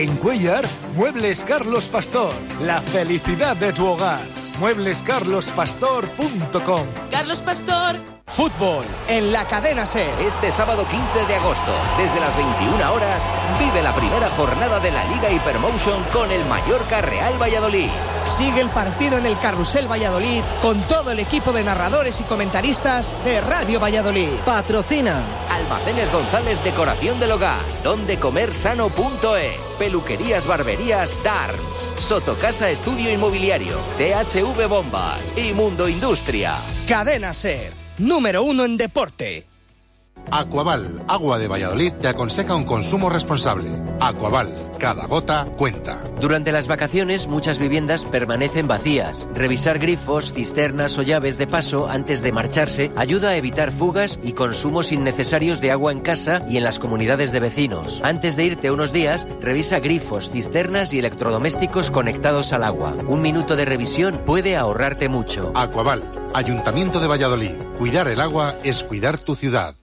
En Cuéllar, Muebles Carlos Pastor. La felicidad de tu hogar. Mueblescarlospastor.com. Carlos Pastor. Fútbol en la cadena SER. Este sábado 15 de agosto, desde las 21 horas, vive la primera jornada de la Liga Hypermotion con el Mallorca Real Valladolid. Sigue el partido en el Carrusel Valladolid con todo el equipo de narradores y comentaristas de Radio Valladolid. Patrocina Almacenes González Decoración del Hogar, dondecomersano.es, Peluquerías Barberías Darms, Sotocasa Estudio Inmobiliario, THV Bombas y Mundo Industria. Cadena SER, número 1 en deporte. Aquaval, agua de Valladolid, te aconseja un consumo responsable. Aquaval, cada gota cuenta. Durante las vacaciones, muchas viviendas permanecen vacías. Revisar grifos, cisternas o llaves de paso antes de marcharse ayuda a evitar fugas y consumos innecesarios de agua en casa y en las comunidades de vecinos. Antes de irte unos días, revisa grifos, cisternas y electrodomésticos conectados al agua. 1 minuto de revisión puede ahorrarte mucho. Aquaval, Ayuntamiento de Valladolid. Cuidar el agua es cuidar tu ciudad.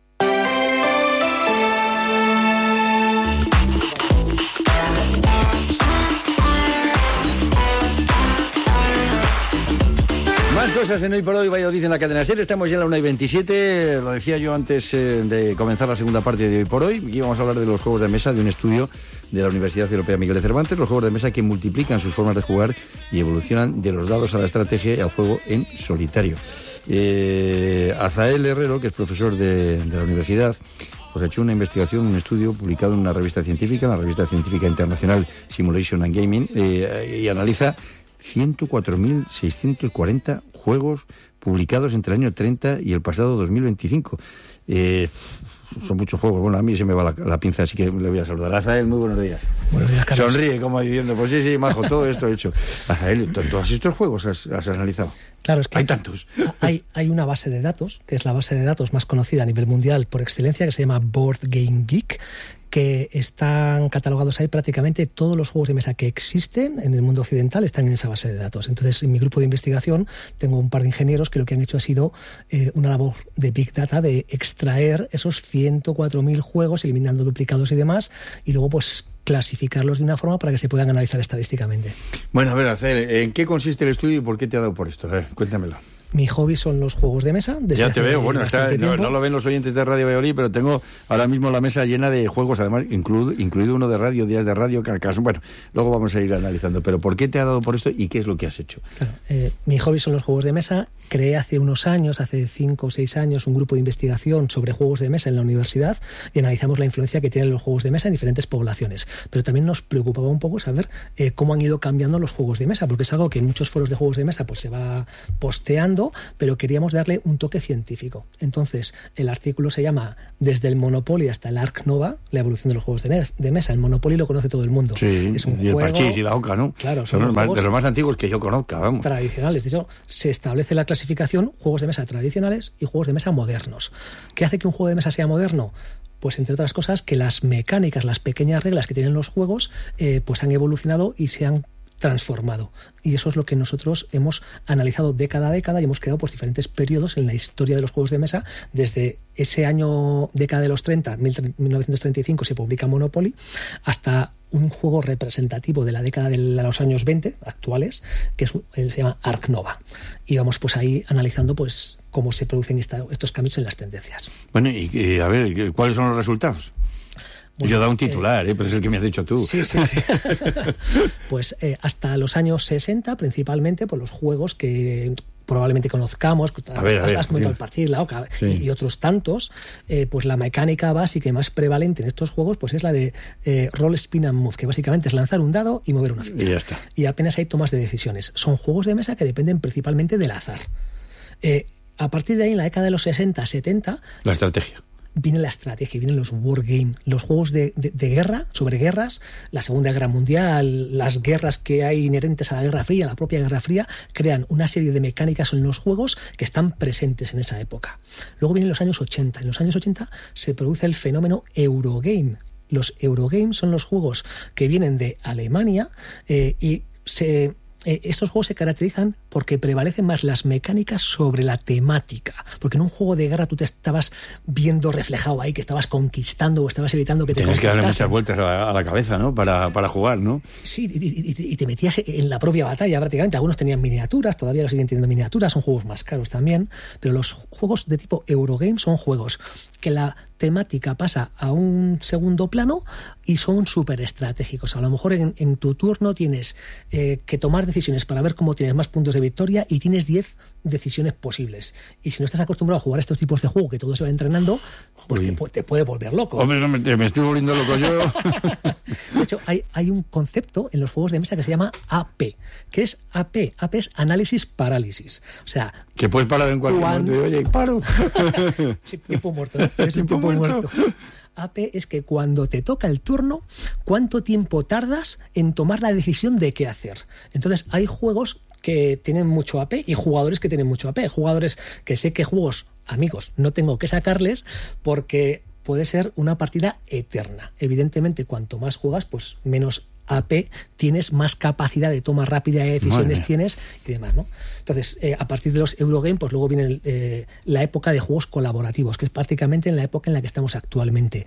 Más cosas en Hoy por Hoy, Valladolid en la cadena SER. Estamos ya en la 1:27. Lo decía yo antes de comenzar la segunda parte de Hoy por Hoy. Aquí vamos a hablar de los juegos de mesa, de un estudio de la Universidad Europea Miguel de Cervantes. Los juegos de mesa que multiplican sus formas de jugar y evolucionan de los dados a la estrategia y al juego en solitario. Azael Herrero, que es profesor de la universidad, pues ha hecho una investigación, un estudio publicado en una revista científica, la revista científica internacional Simulation and Gaming, y analiza 104.640 juegos publicados entre el año 30 y el pasado 2025. Son muchos juegos. Bueno, a mí se me va la pinza, así que le voy a saludar. Azael, muy buenos días. Buenos días, Carlos. Sonríe como diciendo, pues sí, majo, todo esto he hecho. Azael, ¿todos estos juegos has analizado? Claro, es que hay tantos. Hay una base de datos, que es la base de datos más conocida a nivel mundial por excelencia, que se llama Board Game Geek, que están catalogados ahí prácticamente todos los juegos de mesa que existen en el mundo occidental están en esa base de datos. Entonces, en mi grupo de investigación tengo un par de ingenieros que lo que han hecho ha sido una labor de Big Data, de extraer esos 104.000 juegos, eliminando duplicados y demás, y luego pues clasificarlos de una forma para que se puedan analizar estadísticamente. Bueno, a ver, ¿en qué consiste el estudio y por qué te ha dado por esto? A ver, cuéntamelo. Mi hobby son los juegos de mesa. Ya te veo, bueno, no lo ven los oyentes de Radio Valladolid, pero tengo ahora mismo la mesa llena de juegos, además incluido uno de radio, días de radio, carcaso. Bueno, luego vamos a ir analizando, pero ¿por qué te ha dado por esto y qué es lo que has hecho? Claro, mi hobby son los juegos de mesa. Creé hace unos años, hace 5 o 6 años, un grupo de investigación sobre juegos de mesa en la universidad y analizamos la influencia que tienen los juegos de mesa en diferentes poblaciones. Pero también nos preocupaba un poco saber cómo han ido cambiando los juegos de mesa, porque es algo que en muchos foros de juegos de mesa pues se va posteando, pero queríamos darle un toque científico. Entonces, el artículo se llama Desde el Monopoly hasta el Ark Nova, la evolución de los juegos de mesa. El Monopoly lo conoce todo el mundo. Sí, es un y juego, el parchís y la oca, ¿no? Claro, son de los más antiguos que yo conozca, vamos. Tradicionales. De hecho, se establece la clasificación juegos de mesa tradicionales y juegos de mesa modernos. ¿Qué hace que un juego de mesa sea moderno? Pues entre otras cosas que las mecánicas, las pequeñas reglas que tienen los juegos, pues han evolucionado y se han transformado. Y eso es lo que nosotros hemos analizado década a década y hemos creado pues diferentes periodos en la historia de los juegos de mesa. Desde ese año, década de los 30, 1935, se publica Monopoly, hasta un juego representativo de la década de los años 20, actuales, que se llama Ark Nova. Y vamos pues ahí analizando pues cómo se producen estos cambios en las tendencias. Bueno, y a ver, ¿cuáles son los resultados? Bueno, yo he dado un titular, pero es el que me has dicho tú. Sí. Pues hasta los años 60, principalmente, pues los juegos que probablemente conozcamos, has comentado el parchís, la oca, sí, y otros tantos, pues la mecánica básica y más prevalente en estos juegos pues es la de roll, spin and move, que básicamente es lanzar un dado y mover una ficha. Y ya está. Y apenas hay tomas de decisiones. Son juegos de mesa que dependen principalmente del azar. A partir de ahí, en la década de los 60, 70... La estrategia. Viene la estrategia, vienen los wargame, los juegos de guerra, sobre guerras, la Segunda Guerra Mundial, las guerras que hay inherentes a la Guerra Fría, la propia Guerra Fría, crean una serie de mecánicas en los juegos que están presentes en esa época. Luego vienen los años 80. En los años 80 se produce el fenómeno Eurogame. Los Eurogames son los juegos que vienen de Alemania y estos juegos se caracterizan porque prevalecen más las mecánicas sobre la temática. Porque en un juego de guerra tú te estabas viendo reflejado ahí, que estabas conquistando o estabas evitando que te Tienes que darle conquistasen. muchas vueltas a la cabeza, ¿no? Para jugar, ¿no? Sí, y te metías en la propia batalla prácticamente. Algunos tenían miniaturas, todavía lo siguen teniendo miniaturas, son juegos más caros también, pero los juegos de tipo Eurogame son juegos que la temática pasa a un segundo plano y son súper estratégicos. A lo mejor en tu turno tienes que tomar decisiones para ver cómo tienes más puntos de victoria y tienes 10 decisiones posibles. Y si no estás acostumbrado a jugar a estos tipos de juego, que todo se va entrenando, pues te puede volver loco. Hombre, no, me estoy volviendo loco yo. De hecho, hay un concepto en los juegos de mesa que se llama AP. ¿Qué es AP? AP es análisis parálisis. O sea, que puedes parar en cualquier momento y, oye, paro. Sí, tiempo muerto, ¿no? Es un tiempo muerto. AP es que cuando te toca el turno, ¿cuánto tiempo tardas en tomar la decisión de qué hacer? Entonces, hay juegos que tienen mucho AP y jugadores que tienen mucho AP. Jugadores que sé que juegos, amigos, no tengo que sacarles porque puede ser una partida eterna. Evidentemente, cuanto más juegas, pues menos AP tienes, más capacidad de toma rápida de decisiones tienes y demás, ¿no? Entonces, a partir de los Eurogame, pues luego viene la época de juegos colaborativos, que es prácticamente en la época en la que estamos actualmente.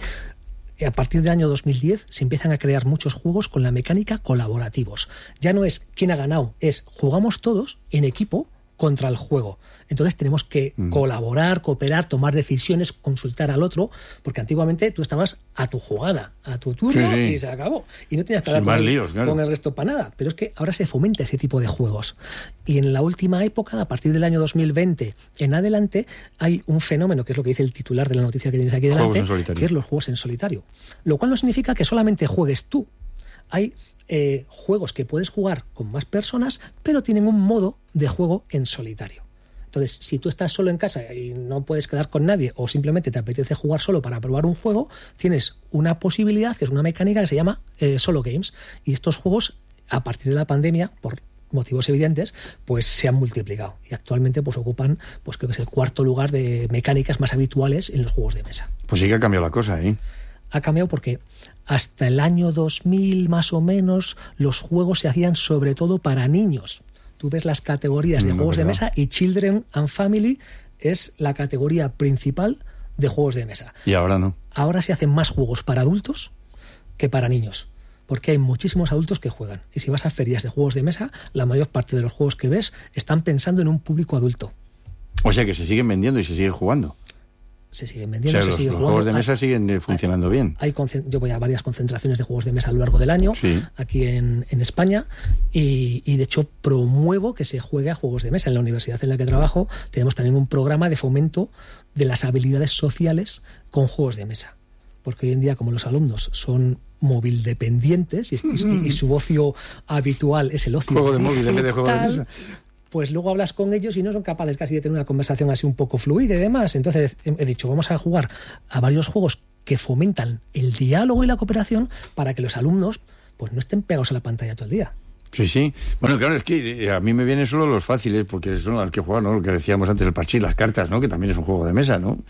A partir del año 2010 se empiezan a crear muchos juegos con la mecánica colaborativos. Ya no es quién ha ganado, es jugamos todos en equipo contra el juego. Entonces tenemos que colaborar, cooperar, tomar decisiones, consultar al otro, porque antiguamente tú estabas a tu jugada, a tu turno y se acabó. Y no tenías que hablar con el resto para nada. Pero es que ahora se fomenta ese tipo de juegos. Y en la última época, a partir del año 2020 en adelante, hay un fenómeno, que es lo que dice el titular de la noticia que tienes aquí delante, que es los juegos en solitario. Lo cual no significa que solamente juegues tú. Hay juegos que puedes jugar con más personas, pero tienen un modo de juego en solitario. Entonces, si tú estás solo en casa y no puedes quedar con nadie o simplemente te apetece jugar solo para probar un juego, tienes una posibilidad, que es una mecánica que se llama solo games. Y estos juegos, a partir de la pandemia, por motivos evidentes, pues se han multiplicado. Y actualmente pues ocupan, pues creo que es el cuarto lugar de mecánicas más habituales en los juegos de mesa. Pues sí que ha cambiado la cosa, ¿eh? Ha cambiado porque hasta el año 2000 más o menos los juegos se hacían sobre todo para niños. Tú ves las categorías de juegos de mesa y Children and Family es la categoría principal de juegos de mesa. Y ahora no. Ahora se hacen más juegos para adultos que para niños, porque hay muchísimos adultos que juegan. Y si vas a ferias de juegos de mesa, la mayor parte de los juegos que ves están pensando en un público adulto. O sea que se siguen vendiendo y se siguen jugando. Se siguen vendiendo, o sea, se siguen los jugando. Juegos de mesa siguen funcionando bien. Yo voy a varias concentraciones de juegos de mesa a lo largo del año, aquí en España, y de hecho promuevo que se juegue a juegos de mesa. En la universidad en la que trabajo tenemos también un programa de fomento de las habilidades sociales con juegos de mesa. Porque hoy en día, como los alumnos son móvil dependientes y su ocio habitual es el ocio juego de digital, móvil en vez de juego de mesa, pues luego hablas con ellos y no son capaces casi de tener una conversación así un poco fluida y demás. Entonces he dicho, vamos a jugar a varios juegos que fomentan el diálogo y la cooperación para que los alumnos pues no estén pegados a la pantalla todo el día. Sí, sí. Bueno, claro, es que a mí me vienen solo los fáciles, porque son los que juegan, ¿no? Lo que decíamos antes, el parchís, las cartas, ¿no? Que también es un juego de mesa, ¿no?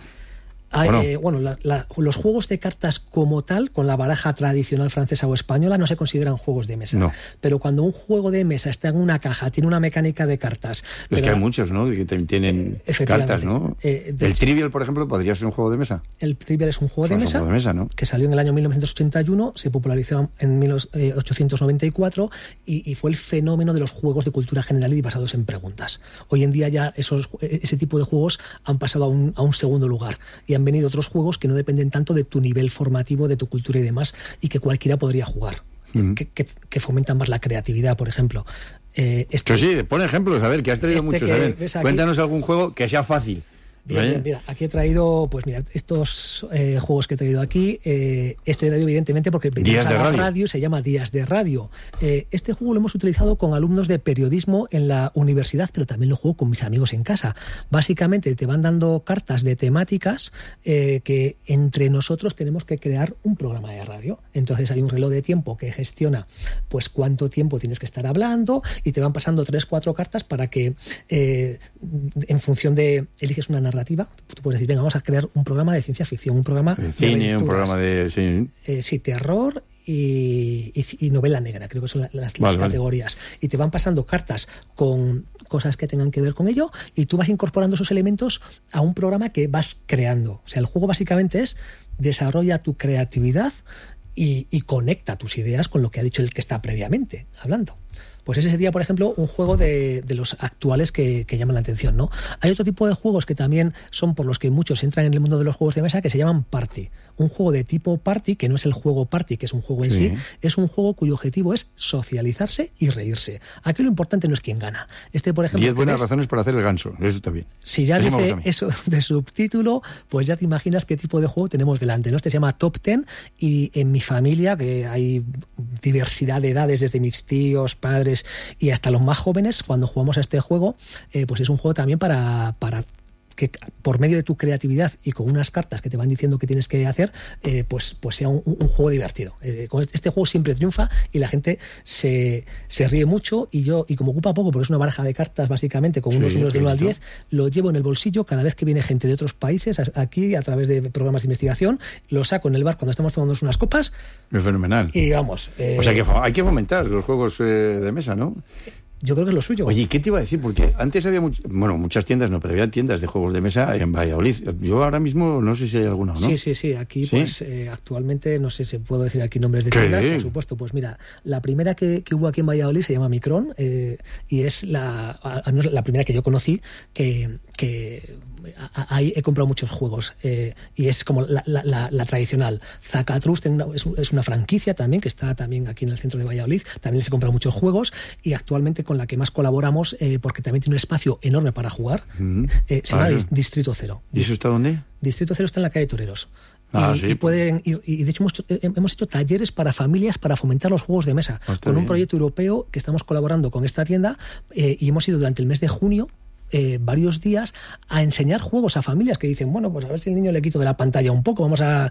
Los juegos de cartas como tal, con la baraja tradicional francesa o española, no se consideran juegos de mesa. No. Pero cuando un juego de mesa está en una caja, tiene una mecánica de cartas... Es que hay muchos, ¿no? Que tienen cartas, ¿no? El Trivial, por ejemplo, podría ser un juego de mesa. El Trivial es un juego de mesa, ¿no? Que salió en el año 1981, se popularizó en 1894 y fue el fenómeno de los juegos de cultura general y basados en preguntas. Hoy en día ya ese tipo de juegos han pasado a un segundo lugar y han venido otros juegos que no dependen tanto de tu nivel formativo, de tu cultura y demás, y que cualquiera podría jugar, que fomentan más la creatividad, por ejemplo. Pues sí, pon ejemplos, a ver, que has traído muchos. A ver, cuéntanos algún juego que sea fácil. Bien, mira, aquí he traído, pues mira, estos juegos que he traído aquí, este he traído evidentemente porque Días de Radio se llama Días de Radio. Este juego lo hemos utilizado con alumnos de periodismo en la universidad, pero también lo juego con mis amigos en casa. Básicamente te van dando cartas de temáticas que entre nosotros tenemos que crear un programa de radio. Entonces hay un reloj de tiempo que gestiona pues cuánto tiempo tienes que estar hablando y te van pasando 3-4 cartas para que en función de eliges una narrativa, tú puedes decir, venga, vamos a crear un programa de ciencia ficción, un programa de cine, un programa de terror y novela negra, creo que son las categorías. Y te van pasando cartas con cosas que tengan que ver con ello y tú vas incorporando esos elementos a un programa que vas creando. O sea, el juego básicamente es desarrolla tu creatividad y conecta tus ideas con lo que ha dicho el que está previamente hablando. Pues ese sería, por ejemplo, un juego de los actuales que llaman la atención, ¿no? Hay otro tipo de juegos que también son por los que muchos entran en el mundo de los juegos de mesa que se llaman Party. Un juego de tipo Party, que no es el juego Party, que es un juego en sí, es un juego cuyo objetivo es socializarse y reírse. Aquí lo importante no es quién gana. Por ejemplo, 10 buenas razones para hacer el ganso, eso está bien. Si ya dice eso de subtítulo, pues ya te imaginas qué tipo de juego tenemos delante, ¿no? Este se llama Top 10 y en mi familia, que hay diversidad de edades, desde mis tíos, padres y hasta los más jóvenes, cuando jugamos a este juego, pues es un juego también para que por medio de tu creatividad y con unas cartas que te van diciendo qué tienes que hacer, pues sea un juego divertido. Este juego siempre triunfa y la gente se ríe mucho y como ocupa poco, porque es una baraja de cartas básicamente con unos números de 1 al 10, lo llevo en el bolsillo cada vez que viene gente de otros países aquí a través de programas de investigación, lo saco en el bar cuando estamos tomando unas copas. Es fenomenal. Y vamos. O sea que hay que fomentar los juegos de mesa, ¿no? Yo creo que es lo suyo. Oye, ¿qué te iba a decir? Porque antes había muchas tiendas, no, pero había tiendas de juegos de mesa en Valladolid. Yo ahora mismo no sé si hay alguna o no. Sí. Aquí, pues, actualmente, no sé si puedo decir aquí nombres de tiendas, por supuesto. Pues mira, la primera que hubo aquí en Valladolid se llama Micron, y es la primera que yo conocí que ahí he comprado muchos juegos, y es como la tradicional. Zacatrus es una franquicia también que está también aquí en el centro de Valladolid, también se compran muchos juegos y actualmente con la que más colaboramos, porque también tiene un espacio enorme para jugar, se llama Distrito Cero. ¿Y eso está dónde? Distrito Cero está en la calle Toreros. Y de hecho hemos hecho talleres para familias para fomentar los juegos de mesa con un proyecto europeo que estamos colaborando con esta tienda, y hemos ido durante el mes de junio varios días a enseñar juegos a familias que dicen, bueno, pues a ver si el niño le quito de la pantalla un poco, vamos a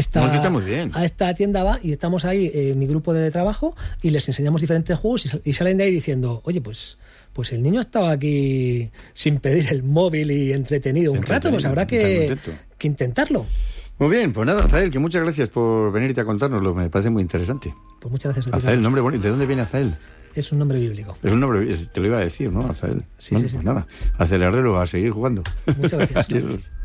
esta tienda y estamos ahí, mi grupo de trabajo, y les enseñamos diferentes juegos y salen de ahí diciendo, oye, pues el niño estaba aquí sin pedir el móvil y entretenido un rato, pues habrá que intentarlo. Muy bien, pues nada, Azael, que muchas gracias por venirte a contárnoslo, me parece muy interesante. Pues muchas gracias a ti. Azael, nombre bonito. ¿De dónde viene Azael? Es un nombre bíblico. Es un nombre, te lo iba a decir, ¿no, Azael? Sí. Nada, Azael Herrero, a seguir jugando. Muchas gracias. Adiós.